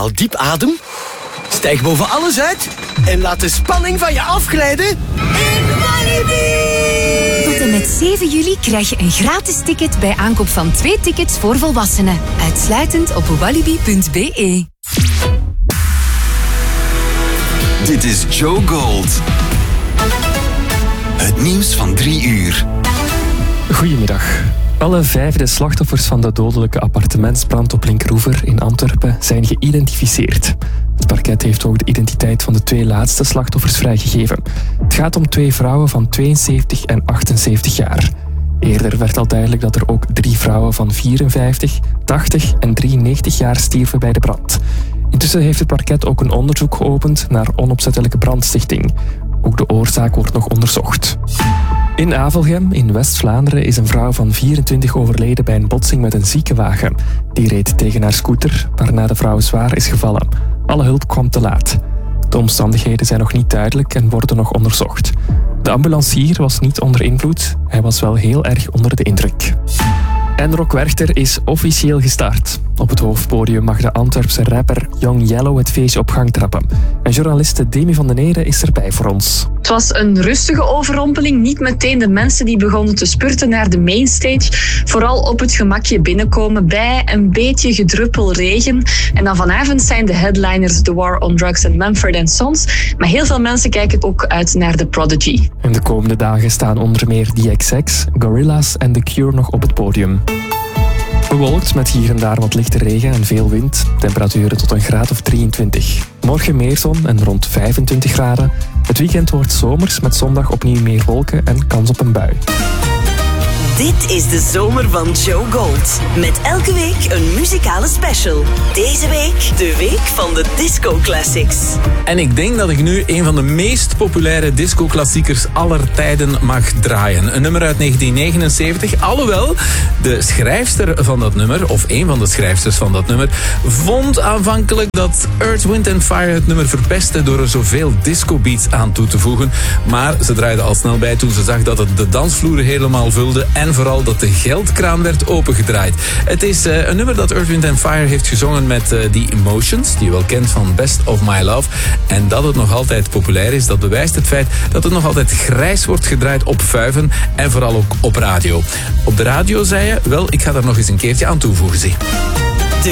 Haal diep adem. Stijg boven alles uit. En laat de spanning van je afglijden. In Walibi! Tot en met 7 juli krijg je een gratis ticket bij aankoop van 2 tickets voor volwassenen. Uitsluitend op walibi.be. Dit is Joe Gold. Het nieuws van 3 uur. Goedemiddag. Alle 5 slachtoffers van de dodelijke appartementsbrand op Linkeroever in Antwerpen zijn geïdentificeerd. Het parket heeft ook de identiteit van de 2 laatste slachtoffers vrijgegeven. Het gaat om 2 vrouwen van 72 en 78 jaar. Eerder werd al duidelijk dat er ook 3 vrouwen van 54, 80 en 93 jaar stierven bij de brand. Intussen heeft het parket ook een onderzoek geopend naar onopzettelijke brandstichting. Ook de oorzaak wordt nog onderzocht. In Avelgem, in West-Vlaanderen, is een vrouw van 24 overleden bij een botsing met een ziekenwagen. Die reed tegen haar scooter, waarna de vrouw zwaar is gevallen. Alle hulp kwam te laat. De omstandigheden zijn nog niet duidelijk en worden nog onderzocht. De ambulancier was niet onder invloed, hij was wel heel erg onder de indruk. En Rock Werchter is officieel gestart. Op het hoofdpodium mag de Antwerpse rapper Young Yellow het feestje op gang trappen. En journaliste Demi van den Ede is erbij voor ons. Het was een rustige overrompeling. Niet meteen de mensen die begonnen te spurten naar de mainstage. Vooral op het gemakje binnenkomen bij een beetje gedruppel regen. En dan vanavond zijn de headliners The War on Drugs en Mumford & Sons. Maar heel veel mensen kijken ook uit naar The Prodigy. En de komende dagen staan onder meer DXX, Gorillaz en The Cure nog op het podium. Bewolkt met hier en daar wat lichte regen en veel wind. Temperaturen tot een graad of 23. Morgen meer zon en rond 25 graden. Het weekend wordt zomers met zondag opnieuw meer wolken en kans op een bui. Dit is de zomer van Joe Gold. Met elke week een muzikale special. Deze week de week van de Disco Classics. En ik denk dat ik nu een van de meest populaire disco-klassiekers aller tijden mag draaien. Een nummer uit 1979. Alhoewel, de schrijfster van dat nummer, of een van de schrijfsters van dat nummer, vond aanvankelijk dat Earth, Wind & Fire het nummer verpestte door er zoveel disco-beats aan toe te voegen. Maar ze draaide al snel bij toen ze zag dat het de dansvloeren helemaal vulde en vooral dat de geldkraan werd opengedraaid. Het is een nummer dat Earth, Wind & Fire heeft gezongen met The Emotions, die je wel kent van Best of My Love. En dat het nog altijd populair is, dat bewijst het feit dat het nog altijd grijs wordt gedraaid op vuiven en vooral ook op radio. Op de radio zei je, wel, ik ga daar nog eens een keertje aan toevoegen, zie.